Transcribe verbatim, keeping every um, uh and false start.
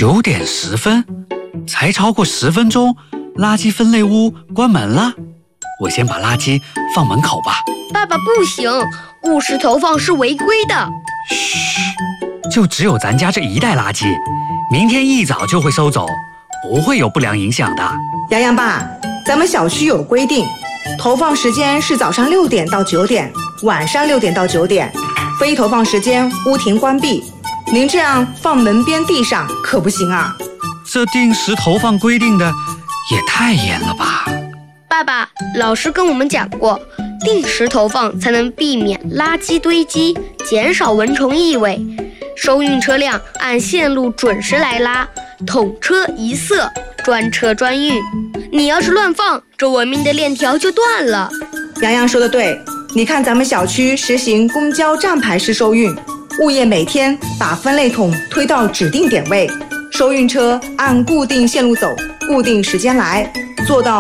九点十分，才超过十分钟，垃圾分类屋关门了。我先把垃圾放门口吧。 爸爸，不行，误时投放是违规的。 嘘，就只有咱家这一袋垃圾，明天一早就会收走，不会有不良影响的。 洋洋爸，咱们小区有规定，投放时间是早上六点到九点，晚上六点到九点，非投放时间屋庭关闭。您这样放门边地上可不行啊！ 这定时投放规定的也太严了吧？ 爸爸，老师跟我们讲过，定时投放才能避免垃圾堆积，减少蚊虫异味。收运车辆按线路准时来拉，统车一色，专车专运。你要是乱放，这文明的链条就断了。 洋洋说的对，你看咱们小区实行公交站牌式收运，物业每天把分类桶推到指定点位，收运车按固定线路走，固定时间来，做到